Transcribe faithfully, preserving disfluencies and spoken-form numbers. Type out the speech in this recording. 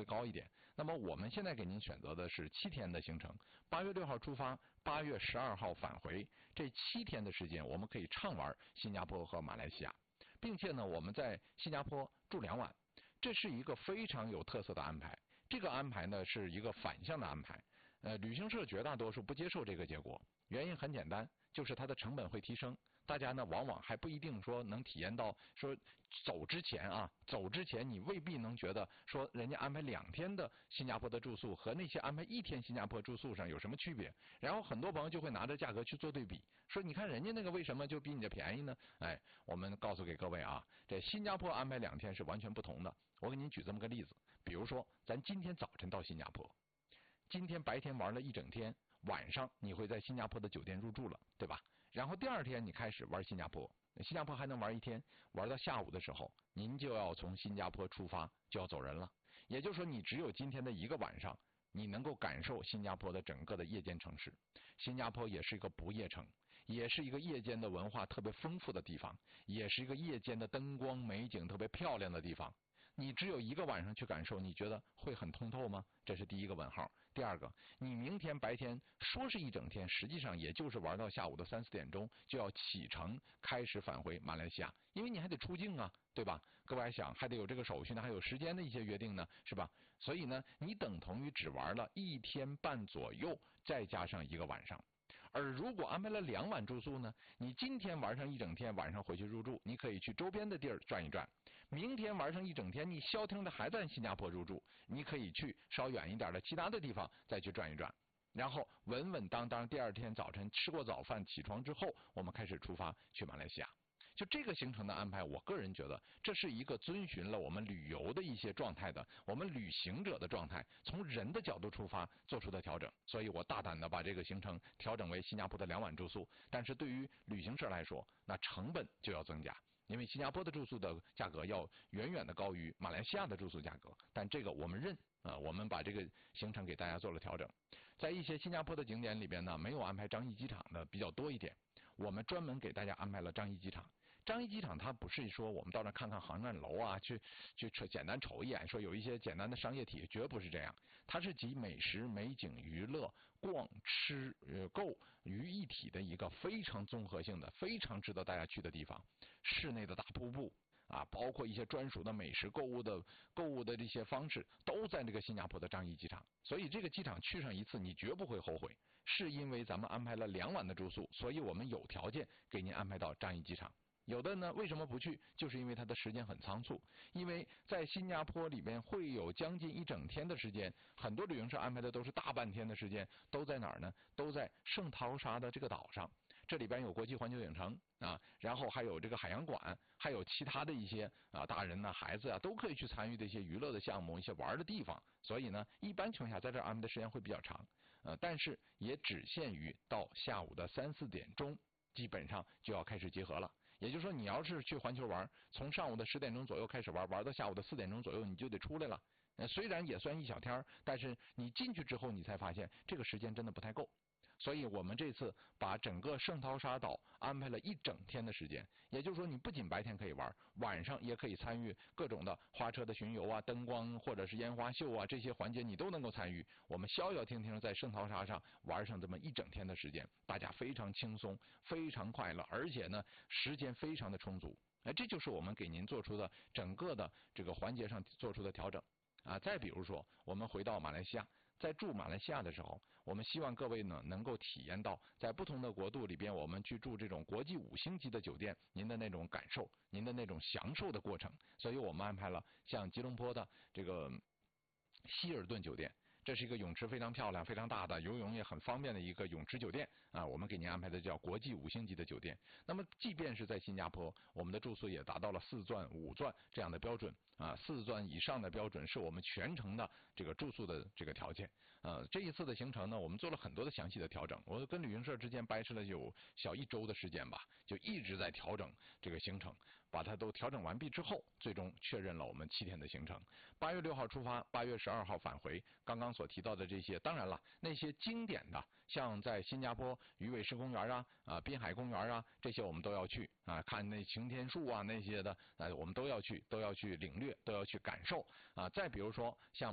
会高一点。那么我们现在给您选择的是七天的行程，八月六号出发，八月十二号返回，这七天的时间我们可以畅玩新加坡和马来西亚，并且呢我们在新加坡住两晚，这是一个非常有特色的安排。这个安排呢是一个反向的安排，呃，旅行社绝大多数不接受这个结果，原因很简单，就是它的成本会提升。大家呢往往还不一定说能体验到，说走之前啊，走之前你未必能觉得说人家安排两天的新加坡的住宿和那些安排一天新加坡住宿上有什么区别。然后很多朋友就会拿着价格去做对比，说你看人家那个为什么就比你的便宜呢？哎，我们告诉给各位啊，这新加坡安排两天是完全不同的。我给您举这么个例子，比如说咱今天早晨到新加坡，今天白天玩了一整天，晚上你会在新加坡的酒店入住了，对吧？然后第二天你开始玩新加坡，新加坡还能玩一天，玩到下午的时候，您就要从新加坡出发，就要走人了。也就是说，你只有今天的一个晚上，你能够感受新加坡的整个的夜间城市。新加坡也是一个不夜城，也是一个夜间的文化特别丰富的地方，也是一个夜间的灯光美景特别漂亮的地方。你只有一个晚上去感受，你觉得会很通透吗？这是第一个问号。第二个，你明天白天说是一整天，实际上也就是玩到下午的三四点钟就要启程开始返回马来西亚，因为你还得出境啊，对吧？各位还想还得有这个手续呢，还有时间的一些约定呢，是吧？所以呢，你等同于只玩了一天半左右，再加上一个晚上。而如果安排了两晚住宿呢，你今天玩上一整天，晚上回去入住，你可以去周边的地儿转一转。明天玩上一整天，你消停的还在新加坡入住，你可以去稍远一点的其他的地方再去转一转。然后稳稳当当第二天早晨吃过早饭起床之后，我们开始出发去马来西亚。就这个行程的安排，我个人觉得这是一个遵循了我们旅游的一些状态的，我们旅行者的状态，从人的角度出发做出的调整。所以我大胆的把这个行程调整为新加坡的两晚住宿，但是对于旅行社来说，那成本就要增加，因为新加坡的住宿的价格要远远的高于马来西亚的住宿价格，但这个我们认啊，我们把这个行程给大家做了调整。在一些新加坡的景点里边呢，没有安排樟宜机场的比较多一点，我们专门给大家安排了樟宜机场。樟宜机场它不是说我们到那看看航站楼啊，去去简单瞅一眼，说有一些简单的商业体，绝不是这样。它是集美食、美景、娱乐、逛、吃、呃购于一体的一个非常综合性的、非常值得大家去的地方。室内的大瀑布啊，包括一些专属的美食购物的购物的这些方式，都在这个新加坡的樟宜机场。所以这个机场去上一次，你绝不会后悔。是因为咱们安排了两晚的住宿，所以我们有条件给您安排到樟宜机场。有的呢，为什么不去？就是因为它的时间很仓促，因为在新加坡里面会有将近一整天的时间，很多旅行社安排的都是大半天的时间，都在哪儿呢？都在圣淘沙的这个岛上，这里边有国际环球影城啊，然后还有这个海洋馆，还有其他的一些啊大人呐、孩子啊都可以去参与的一些娱乐的项目、一些玩的地方。所以呢，一般情况下在这儿安排的时间会比较长，呃，但是也只限于到下午的三四点钟。基本上就要开始集合了，也就是说，你要是去环球玩，从上午的十点钟左右开始玩，玩到下午的四点钟左右，你就得出来了。呃，虽然也算一小天，但是你进去之后，你才发现这个时间真的不太够。所以我们这次把整个圣淘沙岛安排了一整天的时间，也就是说，你不仅白天可以玩，晚上也可以参与各种的花车的巡游啊、灯光或者是烟花秀啊这些环节，你都能够参与。我们消消停停在圣淘沙上玩上这么一整天的时间，大家非常轻松、非常快乐，而且呢，时间非常的充足。哎，这就是我们给您做出的整个的这个环节上做出的调整。啊，再比如说，我们回到马来西亚，在住马来西亚的时候，我们希望各位呢能够体验到，在不同的国度里边，我们去住这种国际五星级的酒店，您的那种感受，您的那种享受的过程。所以我们安排了像吉隆坡的这个希尔顿酒店。这是一个泳池非常漂亮、非常大的，游泳也很方便的一个泳池酒店啊。我们给您安排的叫国际五星级的酒店。那么，即便是在新加坡，我们的住宿也达到了四钻、五钻这样的标准啊。四钻以上的标准是我们全程的这个住宿的这个条件。呃，这一次的行程呢，我们做了很多的详细的调整。我跟旅行社之间掰扯了有小一周的时间吧，就一直在调整这个行程，把它都调整完毕之后，最终确认了我们七天的行程。八月六号出发，八月十二号返回。刚刚所提到的这些，当然了，那些经典的，像在新加坡鱼尾狮公园啊、啊滨海公园啊，这些我们都要去啊，看那擎天树啊那些的，呃，我们都要去，都要去领略，都要去感受啊。再比如说像